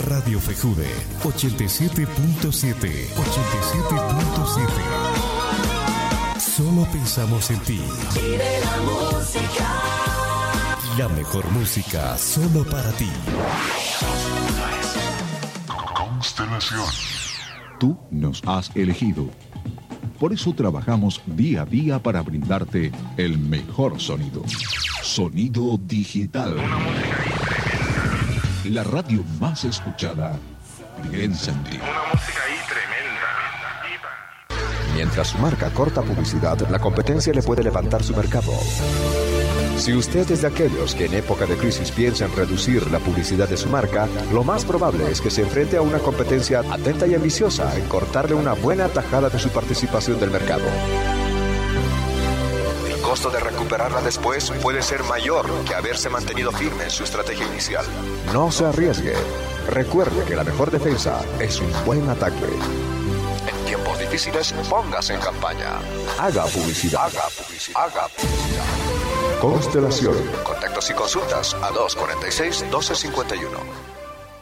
Radio Fejude 87.7. 87.7. Solo pensamos en ti. Vive la música. La mejor música solo para ti. Constelación. Tú nos has elegido. Por eso trabajamos día a día para brindarte el mejor sonido. Sonido digital. La radio más escuchada. Piensa en ti. Una música ahí tremenda. Mientras su marca corta publicidad, la competencia le puede levantar su mercado. Si usted es de aquellos que en época de crisis piensan reducir la publicidad de su marca, lo más probable es que se enfrente a una competencia atenta y ambiciosa en cortarle una buena tajada de su participación del mercado. El costo de recuperarla después puede ser mayor que haberse mantenido firme en su estrategia inicial. No se arriesgue. Recuerde que la mejor defensa es un buen ataque. En tiempos difíciles, póngase en campaña. Haga publicidad. Haga publicidad. Haga publicidad. Constelación. Contactos y consultas a 246-1251.